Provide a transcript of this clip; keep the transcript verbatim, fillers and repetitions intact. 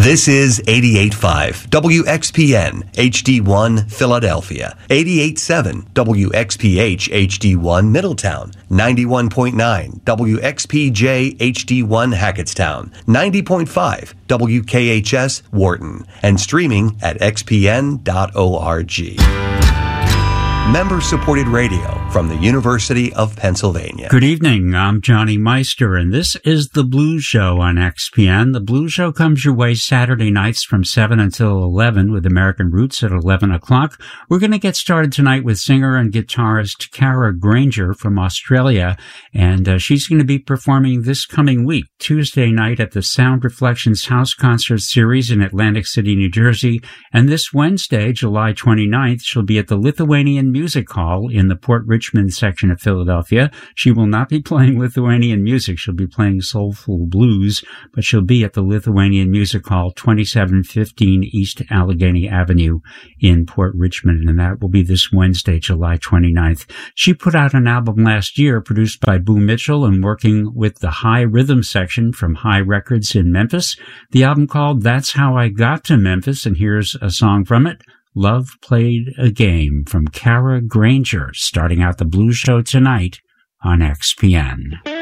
This is eighty-eight point five W X P N H D one Philadelphia, eighty-eight point seven W X P H H D one Middletown, ninety-one point nine W X P J H D one Hackettstown, ninety point five W K H S Wharton, and streaming at x p n dot org. Member-supported radio from the University of Pennsylvania. Good evening. I'm Johnny Meister, and this is The Blues Show on X P N. The Blues Show comes your way Saturday nights from seven until eleven with American Roots at eleven o'clock. We're going to get started tonight with singer and guitarist Kara Granger from Australia, and uh, she's going to be performing this coming week, Tuesday night at the Sound Reflections House Concert Series in Atlantic City, New Jersey, and this Wednesday, July twenty-ninth, she'll be at the Lithuanian Music Hall in the Port Richmond section of Philadelphia. She will not be playing Lithuanian music. She'll be playing soulful blues, but she'll be at the Lithuanian Music Hall, twenty-seven fifteen East Allegheny Avenue in Port Richmond, and that will be this Wednesday, July twenty-ninth. She put out an album last year produced by Boo Mitchell and working with the High Rhythm section from High Records in Memphis. The album called That's How I Got to Memphis, and here's a song from it. Love Played a Game from Kara Granger, starting out the Blues Show tonight on X P N.